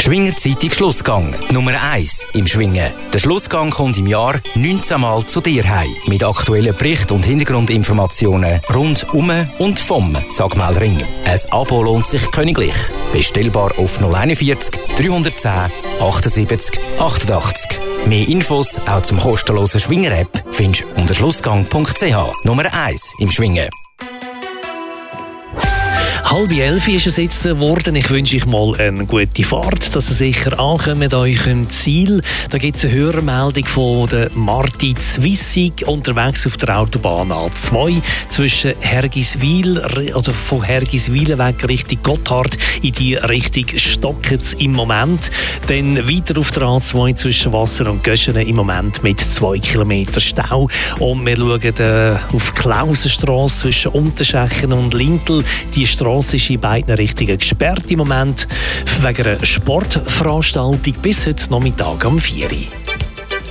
Schwinger Zeitung Schlussgang, Nummer 1 im Schwingen. Der Schlussgang kommt im Jahr 19 Mal zu dir heim. Mit aktuellen Berichten und Hintergrundinformationen rund um und vom Sagmeldring. Ein Abo lohnt sich königlich. Bestellbar auf 041 310 78 88. Mehr Infos auch zum kostenlosen Schwinger-App findest du unter schlussgang.ch. Nummer 1 im Schwingen. 10:30 ist es jetzt geworden. Ich wünsche euch mal eine gute Fahrt, dass ihr sicher ankommt mit eurem Ziel. Da gibt es eine Hörmeldung von der Marti Zwissig unterwegs auf der Autobahn A2 zwischen Hergiswil oder von Hergiswil weg Richtung Gotthard in die Richtung Stockitz im Moment. Dann weiter auf der A2 zwischen Wasser und Göschenen im Moment mit 2 Kilometer Stau. Und wir schauen auf Klausenstrasse zwischen Unterschechen und Lintel. Die Strasse ist in beiden Richtungen gesperrt im Moment wegen einer Sportveranstaltung bis heute Nachmittag um 4 Uhr.